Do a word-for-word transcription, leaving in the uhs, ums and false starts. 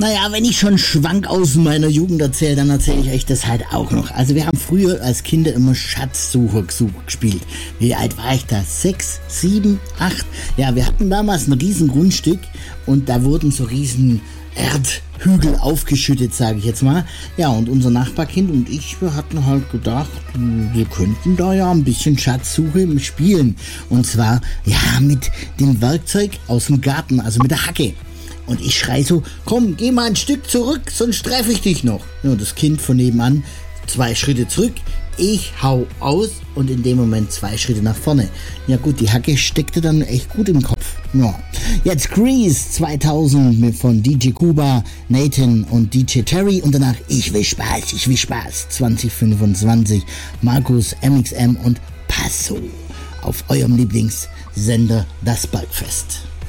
Naja, wenn ich schon Schwank aus meiner Jugend erzähle, dann erzähle ich euch das halt auch noch. Also wir haben früher als Kinder immer Schatzsucher gespielt. Wie alt war ich da? Sechs, sieben, acht? Ja, wir hatten damals ein riesen Grundstück und da wurden so riesen Erdhügel aufgeschüttet, sage ich jetzt mal. Ja, und unser Nachbarkind und ich, wir hatten halt gedacht, wir könnten da ja ein bisschen Schatzsuche spielen. Und zwar, ja, mit dem Werkzeug aus dem Garten, also mit der Hacke. Und ich schrei so, komm, geh mal ein Stück zurück, sonst treffe ich dich noch. Ja, das Kind von nebenan, zwei Schritte zurück, ich hau aus und in dem Moment zwei Schritte nach vorne. Ja gut, die Hacke steckte dann echt gut im Kopf. Ja. Jetzt Grease zweitausend von D J Kuba, Nathan und D J Terry und danach Ich will Spaß, ich will Spaß zwanzig fünfundzwanzig, Markus, M X M und Passo auf eurem Lieblingssender Das Bergfest.